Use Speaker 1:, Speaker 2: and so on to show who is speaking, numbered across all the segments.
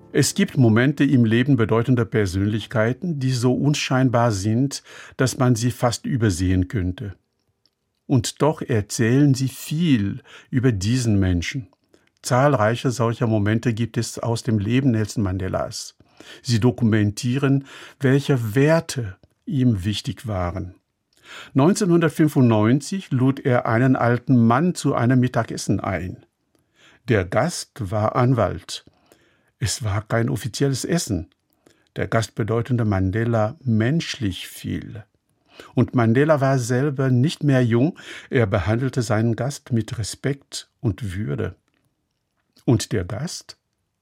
Speaker 1: Es gibt Momente im Leben bedeutender Persönlichkeiten, die so unscheinbar sind, dass man sie fast übersehen könnte. Und doch erzählen sie viel über diesen Menschen. Zahlreiche solcher Momente gibt es aus dem Leben Nelson Mandelas. Sie dokumentieren, welche Werte ihm wichtig waren. 1995 lud er einen alten Mann zu einem Mittagessen ein. Der Gast war Anwalt. Es war kein offizielles Essen. Der Gast bedeutete Mandela menschlich viel. Und Mandela war selber nicht mehr jung, er behandelte seinen Gast mit Respekt und Würde. Und der Gast?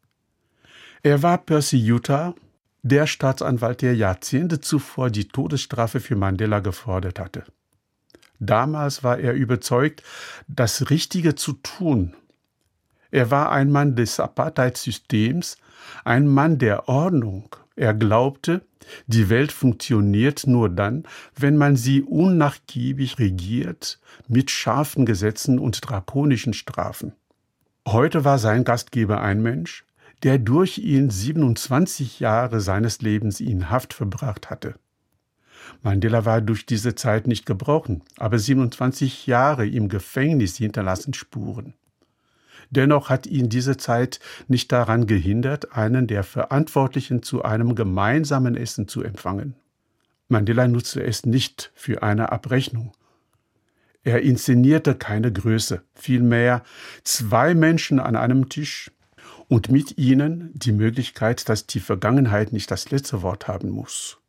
Speaker 1: Er war Percy Yutar, der Staatsanwalt, der Jahrzehnte zuvor die Todesstrafe für Mandela gefordert hatte. Damals war er überzeugt, das Richtige zu tun. Er war ein Mann des Apartheid-Systems, ein Mann der Ordnung. Er glaubte, die Welt funktioniert nur dann, wenn man sie unnachgiebig regiert, mit scharfen Gesetzen und drakonischen Strafen. Heute war sein Gastgeber ein Mensch, der durch ihn 27 Jahre seines Lebens in Haft verbracht hatte. Mandela war durch diese Zeit nicht gebrochen, aber 27 Jahre im Gefängnis hinterlassen Spuren. Dennoch hat ihn diese Zeit nicht daran gehindert, einen der Verantwortlichen zu einem gemeinsamen Essen zu empfangen. Mandela nutzte es nicht für eine Abrechnung. Er inszenierte keine Größe, vielmehr 2 Menschen an einem Tisch und mit ihnen die Möglichkeit, dass die Vergangenheit nicht das letzte Wort haben muss.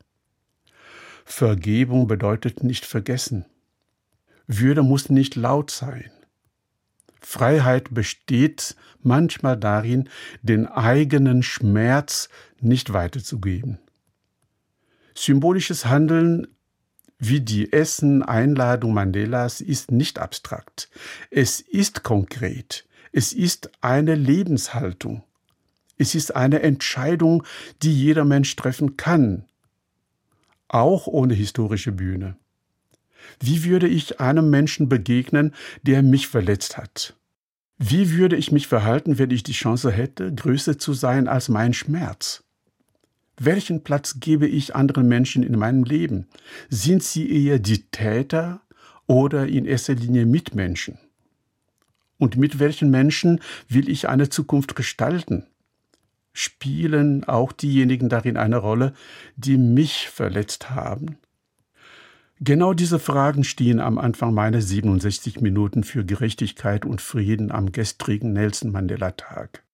Speaker 1: Vergebung bedeutet nicht vergessen. Würde muss nicht laut sein. Freiheit besteht manchmal darin, den eigenen Schmerz nicht weiterzugeben. Symbolisches Handeln wie die Essen-Einladung Mandelas ist nicht abstrakt. Es ist konkret. Es ist eine Lebenshaltung. Es ist eine Entscheidung, die jeder Mensch treffen kann, auch ohne historische Bühne. Wie würde ich einem Menschen begegnen, der mich verletzt hat? Wie würde ich mich verhalten, wenn ich die Chance hätte, größer zu sein als mein Schmerz? Welchen Platz gebe ich anderen Menschen in meinem Leben? Sind sie eher die Täter oder in erster Linie Mitmenschen? Und mit welchen Menschen will ich eine Zukunft gestalten? Spielen auch diejenigen darin eine Rolle, die mich verletzt haben? Genau diese Fragen stehen am Anfang meiner 67 Minuten für Gerechtigkeit und Frieden am gestrigen Nelson Mandela Tag.